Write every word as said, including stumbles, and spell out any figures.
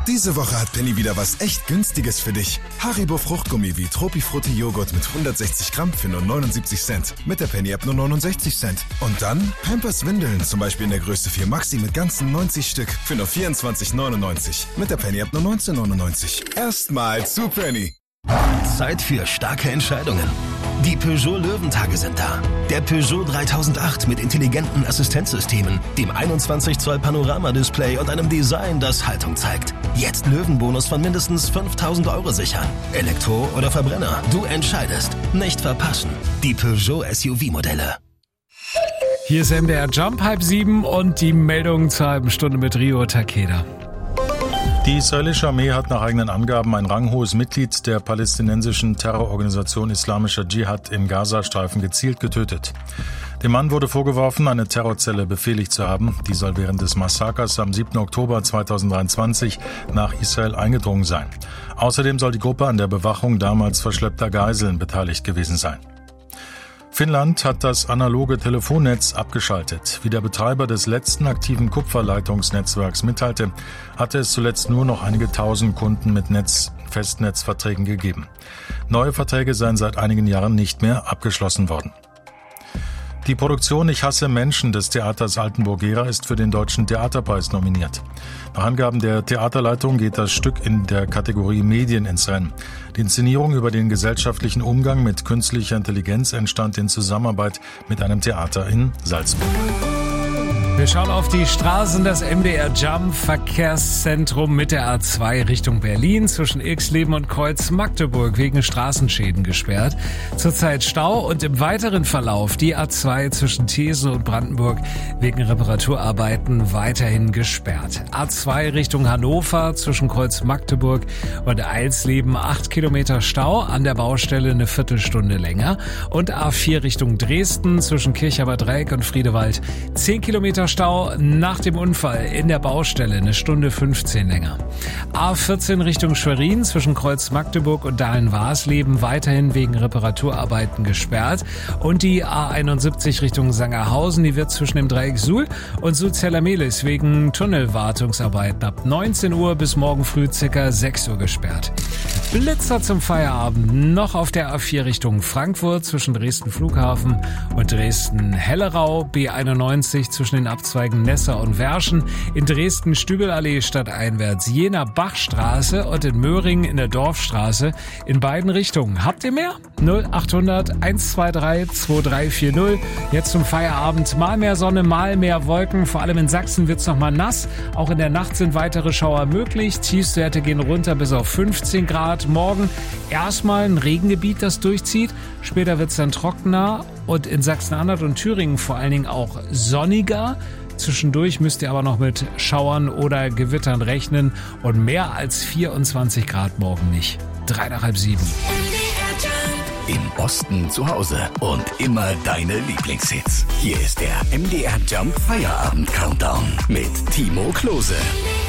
Diese Woche hat Penny wieder was echt Günstiges für dich. Haribo Fruchtgummi wie Tropifrutti Joghurt mit hundertsechzig Gramm für nur neunundsiebzig Cent. Mit der Penny-App nur neunundsechzig Cent. Und dann Pampers Windeln, zum Beispiel in der Größe vier Maxi mit ganzen neunzig Stück für nur vierundzwanzig neunundneunzig. Mit der Penny-App nur neunzehn neunundneunzig. Erstmal zu Penny. Zeit für starke Entscheidungen. Die Peugeot Löwentage sind da. Der Peugeot dreitausendacht mit intelligenten Assistenzsystemen, dem einundzwanzig Zoll Panoramadisplay und einem Design, das Haltung zeigt. Jetzt Löwenbonus von mindestens fünftausend Euro sichern. Elektro oder Verbrenner, du entscheidest. Nicht verpassen. Die Peugeot S U V-Modelle. Hier ist M D R Jump, halb sieben und die Meldung zur halben Stunde mit Rio Takeda. Die israelische Armee hat nach eigenen Angaben ein ranghohes Mitglied der palästinensischen Terrororganisation Islamischer Dschihad im Gazastreifen gezielt getötet. Dem Mann wurde vorgeworfen, eine Terrorzelle befehligt zu haben. Die soll während des Massakers am siebten Oktober zweitausenddreiundzwanzig nach Israel eingedrungen sein. Außerdem soll die Gruppe an der Bewachung damals verschleppter Geiseln beteiligt gewesen sein. Finnland hat das analoge Telefonnetz abgeschaltet. Wie der Betreiber des letzten aktiven Kupferleitungsnetzwerks mitteilte, hatte es zuletzt nur noch einige tausend Kunden mit Netz- Festnetzverträgen gegeben. Neue Verträge seien seit einigen Jahren nicht mehr abgeschlossen worden. Die Produktion Ich hasse Menschen des Theaters Altenburg-Gera ist für den Deutschen Theaterpreis nominiert. Nach Angaben der Theaterleitung geht das Stück in der Kategorie Medien ins Rennen. Die Inszenierung über den gesellschaftlichen Umgang mit künstlicher Intelligenz entstand in Zusammenarbeit mit einem Theater in Salzburg. Wir schauen auf die Straßen, das M D R Jump Verkehrszentrum mit der A zwei Richtung Berlin zwischen Ilksleben und Kreuz Magdeburg wegen Straßenschäden gesperrt. Zurzeit Stau und im weiteren Verlauf die A zwei zwischen Thesen und Brandenburg wegen Reparaturarbeiten weiterhin gesperrt. A zwei Richtung Hannover zwischen Kreuz Magdeburg und Eilsleben acht Kilometer Stau, an der Baustelle eine Viertelstunde länger. Und A vier Richtung Dresden zwischen Kirchheimer Dreieck und Friedewald zehn Kilometer Stau nach dem Unfall in der Baustelle, eine Stunde fünfzehn länger. A vierzehn Richtung Schwerin zwischen Kreuz Magdeburg und Dahlen-Warsleben weiterhin wegen Reparaturarbeiten gesperrt. Und die A einundsiebzig Richtung Sangerhausen, die wird zwischen dem Dreieck Suhl und Suhl-Zellermelis wegen Tunnelwartungsarbeiten ab neunzehn Uhr bis morgen früh ca. sechs Uhr gesperrt. Blitzer zum Feierabend noch auf der A vier Richtung Frankfurt zwischen Dresden Flughafen und Dresden-Hellerau, B einundneunzig zwischen den Abzweigen Nessa und Werschen, in Dresden Stübelallee stadteinwärts Jener Bachstraße und in Möhringen in der Dorfstraße in beiden Richtungen. Habt ihr mehr? null achthundert eins zwei drei zwei drei vier null. Jetzt zum Feierabend mal mehr Sonne, mal mehr Wolken. Vor allem in Sachsen wird's noch mal nass. Auch in der Nacht sind weitere Schauer möglich. Tiefstwerte gehen runter bis auf fünfzehn Grad. Morgen erstmal ein Regengebiet, das durchzieht. Später wird's dann trockener und in Sachsen-Anhalt und Thüringen vor allen Dingen auch sonniger. Zwischendurch müsst ihr aber noch mit Schauern oder Gewittern rechnen und mehr als vierundzwanzig Grad morgen nicht. Drei nach halb sieben. Im Osten zu Hause und immer deine Lieblingshits. Hier ist der M D R Jump Feierabend Countdown mit Timo Klose.